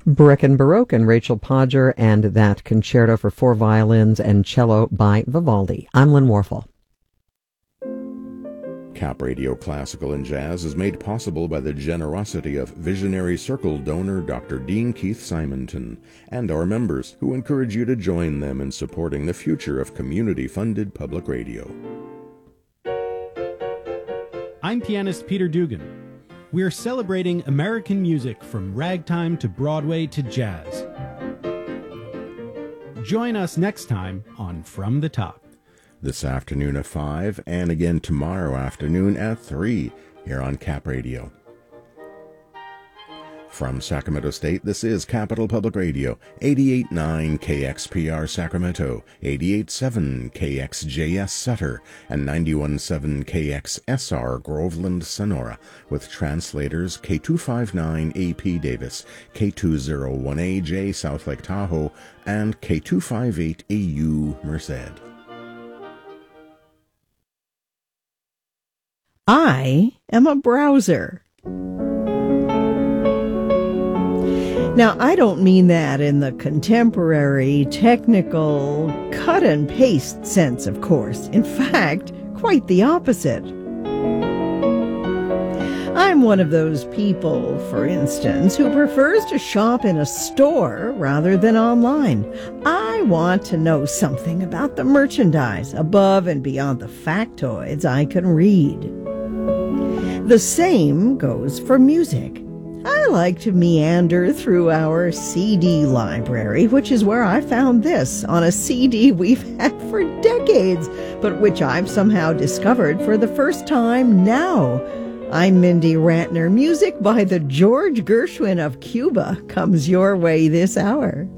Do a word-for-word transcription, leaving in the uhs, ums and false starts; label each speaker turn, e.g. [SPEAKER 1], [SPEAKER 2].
[SPEAKER 1] Brecken Baroque and Rachel Podger, and that concerto for four violins and cello by Vivaldi. I'm Lynn Warfel.
[SPEAKER 2] Cap Radio Classical and Jazz is made possible by the generosity of Visionary Circle donor Doctor Dean Keith Simonton and our members, who encourage you to join them in supporting the future of community-funded public radio.
[SPEAKER 3] I'm pianist Peter Dugan. We're celebrating American music from ragtime to Broadway to jazz. Join us next time on From the Top.
[SPEAKER 2] This afternoon at five, and again tomorrow afternoon at three, here on Cap Radio. From Sacramento State, this is Capital Public Radio, eighty-eight point nine K X P R Sacramento, eighty-eight point seven K X J S Sutter, and ninety-one point seven K X S R Groveland, Sonora, with translators K two fifty-nine A P Davis, K two oh one A J South Lake Tahoe, and K two fifty-eight A U Merced.
[SPEAKER 4] I am a browser. Now, I don't mean that in the contemporary, technical, cut and paste sense, of course. In fact, quite the opposite. I'm one of those people, for instance, who prefers to shop in a store rather than online. I want to know something about the merchandise above and beyond the factoids I can read. The same goes for music. I like to meander through our C D library, which is where I found this on a C D we've had for decades, but which I've somehow discovered for the first time now. I'm Mindy Rantner. Music by the George Gershwin of Cuba comes your way this hour.